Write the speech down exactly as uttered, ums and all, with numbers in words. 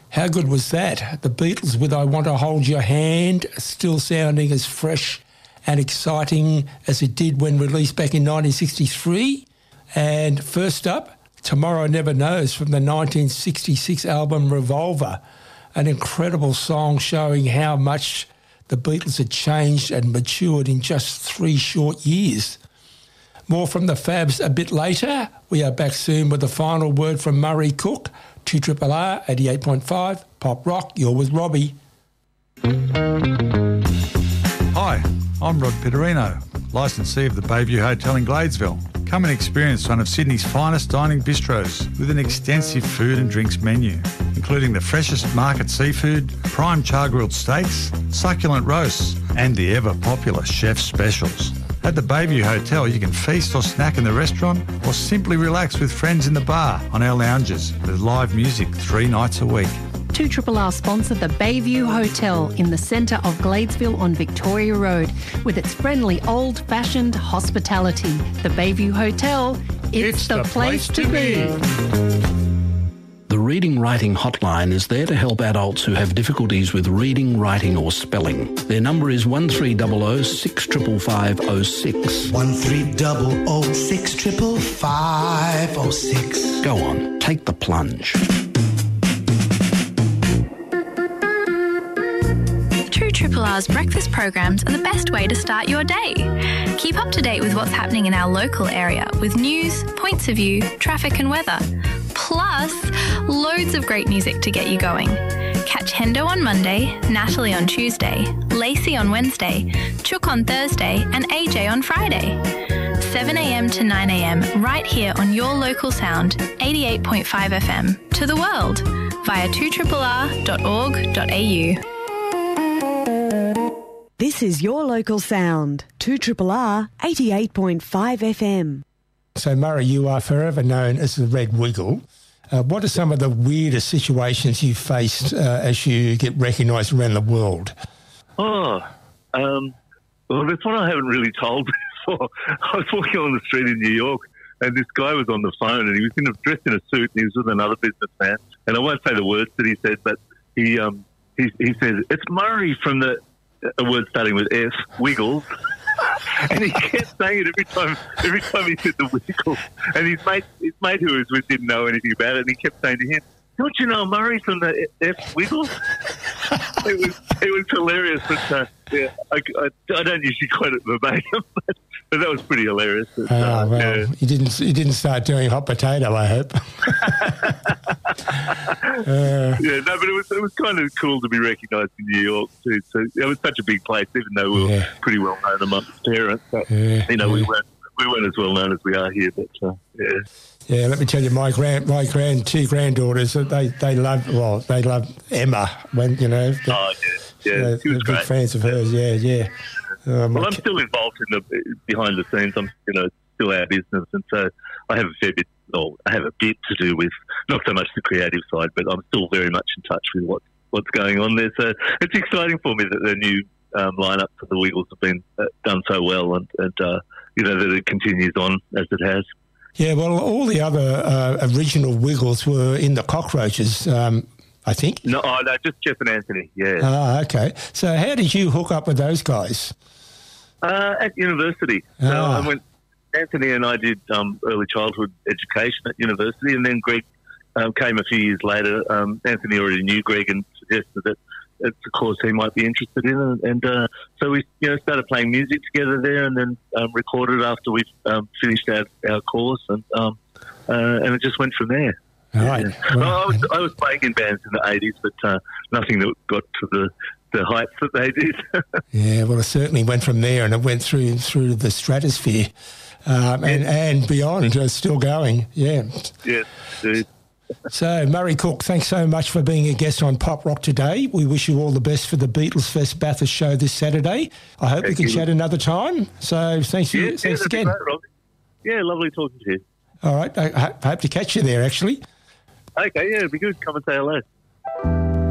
How good was that? The Beatles with I Want to Hold Your Hand, still sounding as fresh and exciting as it did when released back in nineteen sixty-three. And first up, Tomorrow Never Knows from the nineteen sixty-six album Revolver, an incredible song showing how much the Beatles had changed and matured in just three short years. More from the Fabs a bit later. We are back soon with the final word from Murray Cook, two R R R eighty-eight point five, Pop Rock, you're with Robbie. Hi, I'm Rod Pitterino, licensee of the Bayview Hotel in Gladesville. Come and experience one of Sydney's finest dining bistros with an extensive food and drinks menu, including the freshest market seafood, prime char-grilled steaks, succulent roasts, and the ever-popular chef's specials. At the Bayview Hotel, you can feast or snack in the restaurant or simply relax with friends in the bar on our lounges with live music three nights a week. two R R R sponsor the Bayview Hotel in the centre of Gladesville on Victoria Road with its friendly old-fashioned hospitality. The Bayview Hotel, it's, it's the, the place, place to be. The Reading Writing Hotline is there to help adults who have difficulties with reading, writing or spelling. Their number is one three zero zero six five five zero six. one three zero zero six five five zero six. Go on, take the plunge. two R R R's breakfast programs are the best way to start your day. Keep up to date with what's happening in our local area with news, points of view, traffic and weather. Plus, loads of great music to get you going. Catch Hendo on Monday, Natalie on Tuesday, Lacey on Wednesday, Chook on Thursday and A J on Friday. seven a.m. to nine a.m. right here on your local sound, eighty-eight point five F M, to the world via two R R R dot org dot a u. This is your local sound, two R R R eighty-eight point five F M. So, Murray, you are forever known as the Red Wiggle. Uh, what are some of the weirdest situations you've faced uh, as you get recognised around the world? Oh, um, well, that's one I haven't really told before. I was walking on the street in New York and this guy was on the phone and he was in a, dressed in a suit and he was with another businessman. And I won't say the words that he said, but he um, he, he said, it's Murray from the... a word starting with F, Wiggles, and he kept saying it every time. Every time he said the Wiggles, and his mate, his mate who was with didn't know anything about it, and he kept saying to him, "Don't you know Murray from the F Wiggles?" it was it was hilarious, but uh, yeah, I, I, I don't usually quote it verbatim, but, but that was pretty hilarious. But, oh, uh, well, yeah. you didn't you didn't start doing hot potato, I hope. uh, yeah, no, but it was it was kind of cool to be recognised in New York too. So it was such a big place, even though we were yeah. pretty well known amongst parents. But, yeah, you know, yeah. we weren't we weren't as well known as we are here. But uh, yeah. Yeah, let me tell you, my grand, my grand, two granddaughters, they they love, well, they love Emma. When you know, the, oh yeah, yeah, uh, she was big great. fans of hers. Yeah, yeah. Um, well, I'm still involved in the behind the scenes. I'm, you know, still our business, and so I have a fair bit. Well, I have a bit to do with not so much the creative side, but I'm still very much in touch with what what's going on there. So it's exciting for me that the new um, lineup for the Wiggles have been uh, done so well, and, and uh, you know that it continues on as it has. Yeah, well, all the other uh, original Wiggles were in the Cockroaches, um, I think. No, oh, no, just Jeff and Anthony, yeah. Ah, okay. So how did you hook up with those guys? Uh, at university. Ah. So I went, Anthony and I did um, early childhood education at university, and then Greg um, came a few years later. Um, Anthony already knew Greg and suggested that it's a course he might be interested in, and, and uh, so we, you know, started playing music together there, and then um, recorded after we um, finished our, our course, and um, uh, and it just went from there. Right. Yeah. Well, I was I was playing in bands in the eighties, but uh, nothing that got to the, the heights that they did. Yeah, well, it certainly went from there, and it went through through the stratosphere, um, and yeah. and beyond. It's still going. Yeah. Yeah. Dude. So, Murray Cook, thanks so much for being a guest on Pop Rock today. We wish you all the best for the Beatles Fest Bathurst show this Saturday. I hope Thank we can you. chat another time. So, thanks, yeah, you, thanks yeah, again. Great, Robbie. Yeah, lovely talking to you. All right. I, I hope to catch you there, actually. Okay, yeah, it'd be good. Come and say hello.